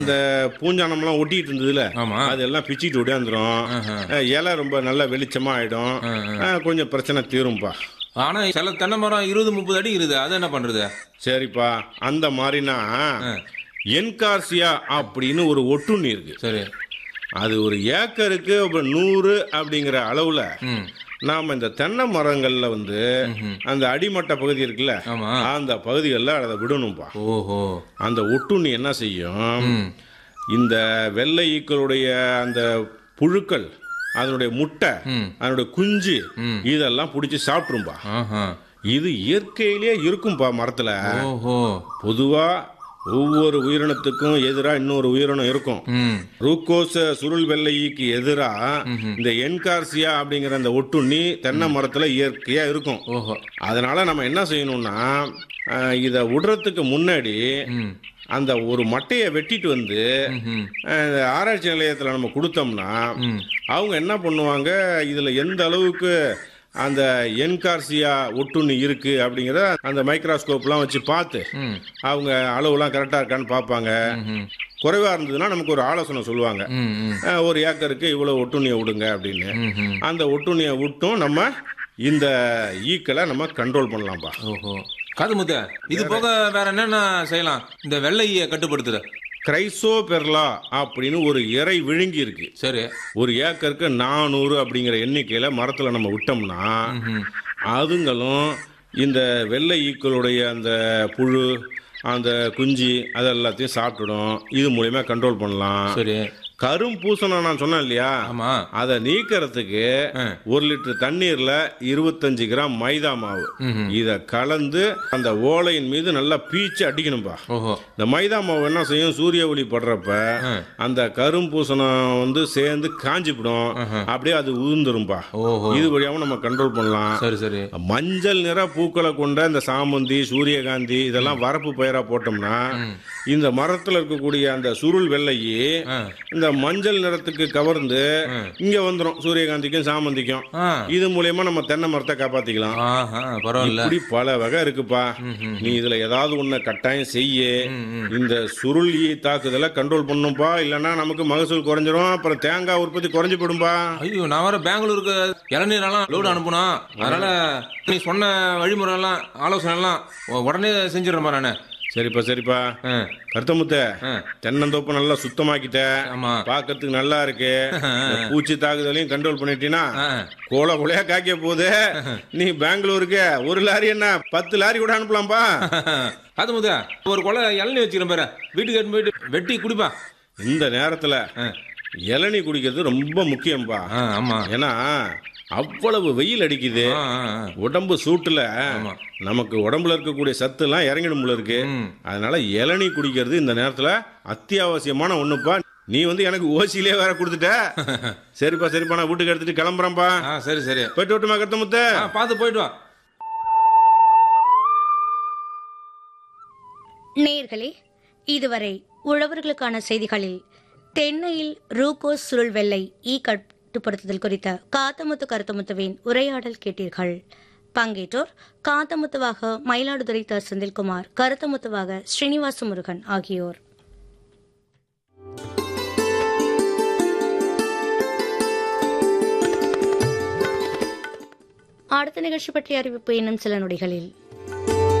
இந்த பூஞ்சானம்லாம் ஒட்டிட்டு இருந்ததுல ஆமா. அதெல்லாம் பிச்சுட்டு ஓடியாந்துரும். இலை ரொம்ப நல்ல வெளிச்சமா ஆயிடும். கொஞ்சம் பிரச்சனை தீரும்பா. ஆனா சில தென்னை மரம் 20-30 அடி இருக்குது, அது என்ன பண்றது? சரிப்பா, அந்த மாதிரினா என்கார்சியா அப்படின்னு ஒரு ஒட்டுண்ணி இருக்கு. சரி. அது ஒரு ஏக்கருக்கு 100 அப்படிங்கிற அளவுல ம். நாம இந்த தென்னை மரங்கள்ல வந்து அந்த அடிமட்ட பகுதி இருக்குல்ல, ஆமா. அந்த பகுதிகளில் அதை விடணும்பா. ஓஹோ. அந்த ஒட்டுண்ணி என்ன செய்யும், ம். இந்த வெள்ளை ஈக்களுடைய அந்த புழுக்கள், அதனுடைய முட்டை, ம். அதனுடைய குஞ்சு இதெல்லாம் பிடிச்சி சாப்பிட்டுரும்பா. ஆஹா. இது இயற்கையிலேயே இருக்கும்பா மரத்துல. ஓஹோ. பொதுவா ஒவ்வொரு உயிரினத்துக்கும் எதிராக இன்னொரு உயிரினம் இருக்கும். ம். ரூக்கோச சுருள் வெள்ளைக்கு எதிராக இந்த என்கார்சியா அப்படிங்கிற அந்த ஒட்டுண்ணி தென்னை மரத்துல இயற்கையா இருக்கும். ஓஹோ. அதனால நம்ம என்ன செய்யணும்னா, இதை விடுறதுக்கு முன்னாடி ம். அந்த ஒரு மட்டையை வெட்டிட்டு வந்து ம்ஹும். ஆராய்ச்சி நிலையத்தில் நம்ம கொடுத்தோம்னா ம். அவங்க என்ன பண்ணுவாங்க, இதில் எந்த அளவுக்கு அந்த என்கார்சியா ஒட்டுண்ணி இருக்கு அப்படிங்கிறத அந்த மைக்ரோஸ்கோப்லாம் வச்சு பார்த்து ம். அவங்க அளவுலாம் கரெக்டாக இருக்கான்னு பார்ப்பாங்க. ம்ஹும். குறைவாக இருந்ததுன்னா நமக்கு ஒரு ஆலோசனை சொல்லுவாங்க. ம். ம். ஒரு ஏக்கருக்கு இவ்வளோ ஒட்டுண்ணியை விடுங்க அப்படின்னு. ம்ஹும். அந்த ஒட்டுண்ணியை விட்டும் நம்ம இந்த ஈக்களை நம்ம கண்ட்ரோல் பண்ணலாம்ப்பா. ஓஹோ. காதுமுத்த, இது போக வேற என்னென்ன செய்யலாம் இந்த வெள்ளையை கட்டுப்படுத்துற? கிரைசோபெர்லா அப்படின்னு ஒரு இறை விழுங்கி இருக்கு. சரி. ஒரு ஏக்கருக்கு 400 அப்படிங்கிற எண்ணிக்கையில மரத்துல நம்ம விட்டோம்னா ம்ஹும். அதுங்களும் இந்த வெள்ளை ஈக்களுடைய அந்த புழு, அந்த குஞ்சு அதெல்லாத்தையும் சாப்பிட்டுடும். இது மூலியமா கண்ட்ரோல் பண்ணலாம். சரி. கரும்பூசணம் நான் சொன்னேன் இல்லையா, ஆமா. அதை நீக்கிறதுக்கு 1 லிட்டர் தண்ணீர்ல 25 கிராம் மைதா மாவு ம்ஹும். இத கலந்து அந்த ஓலையின் மீது நல்லா பீச்சு அடிக்கணும்பா. ஓஹோ. இந்த மைதா மாவு என்ன செய்யும், சூரிய ஒளி படுறப்ப அந்த கரும்பூசணம் வந்து சேர்ந்து காஞ்சிவிடும். அப்படியே அது உதிர்ந்துரும்பா. ஓஹோ. இது வழியாவும் நம்ம கண்ட்ரோல் பண்ணலாம். சரி சரி. மஞ்சள் நிற பூக்களை கொண்ட இந்த சாமந்தி, சூரியகாந்தி இதெல்லாம் வரப்பு பயிரா போட்டோம்னா இந்த மரத்துல இருக்கக்கூடிய அந்த சுருள் வெள்ளையே இந்த மஞ்சள் நிறத்துக்கு கவர்ந்து இங்க வந்துரும், சூரியகாந்திக்கும் சாமந்திக்கும். இது மூலியமா நம்ம தென்னை மரத்தை காப்பாத்திக்கலாம். ஆஹா, பரவாயில்ல. இப்படி பல வகை இருக்குப்பா. நீ இதுல ஏதாவது ஒண்ணு கட்டாயம் செய்ய. இந்த சுருள் ஈ தாக்குதலை கண்ட்ரோல் பண்ணும்பா, இல்லைன்னா நமக்கு மகசூல் குறைஞ்சிரும், அப்புறம் தேங்காய் உற்பத்தி குறைஞ்சு போயிடும்பா. ஐயோ, நான் வர பெங்களூருக்கு இளநீரெல்லாம் லோடு அனுப்பணும். அதனால நீ சொன்ன வழிமுறை எல்லாம் ஆலோசனை எல்லாம் உடனே செஞ்சிடறேன் நானு. சரிப்பா சரிப்பா. கருத்தமுத்த, தென்னந்தோப்பு நல்லா சுத்தமாக்கிட்ட, பாக்கிறதுக்கு நல்லா இருக்கு. பூச்சி தாக்குதலையும் கண்ட்ரோல் பண்ணிட்டீங்கன்னா கோல கொலையா காய்க்க போகுது. நீ பெங்களூருக்கு 1 லாரி என்ன 10 லாரி கூட அனுப்பலாம்பா. அது முத ஒரு கொலை இளநீ வச்சுக்கிறேன் பாரு, வீட்டுக்கு எடுத்து போயிட்டு வெட்டி குடிப்பா. இந்த நேரத்துல இளநீ குடிக்கிறது ரொம்ப முக்கியம்பா. ஆமா. ஏன்னா அவ்வளவு வெயில் அடிக்குது. உடம்பு சூட்டுல நமக்கு உடம்புல இருக்கக்கூடிய சத்து எல்லாம் இறங்கிடும்ல இருக்கு. அதனால இளநீ குடிக்கிறது இந்த நேரத்துல அத்தியாவசியமான ஒண்ணுப்பா. நீ வந்து எனக்கு ஓசியிலே வேற கொடுத்துட்ட. சரிப்பா சரிப்பா, நான் வீட்டுக்கு எடுத்துட்டு கிளம்புறேன்ப்பா. சரி சரி, போயிட்டு விட்டுமா கருத்தமுத்த, பார்த்து போயிட்டு வா. நேயர்களே, இதுவரை உழவர்களுக்கான செய்திகளில் தென்னையில் ரூகோஸ் சுருள் வெள்ளை ஈ கட்டுப்படுத்துதல் குறித்த காத்தமுத்து கருத்தமுத்துவின் உரையாடல் கேட்டீர்கள். பங்கேற்றோர் காத்தமுத்துவாக மயிலாடுதுறை த. செந்தில்குமார், கருத்தமுத்துவாக ஸ்ரீனிவாச முருகன் ஆகியோர். அடுத்த நிகழ்ச்சி பற்றிய அறிவிப்பு இன்னும் சில நொடிகளில்.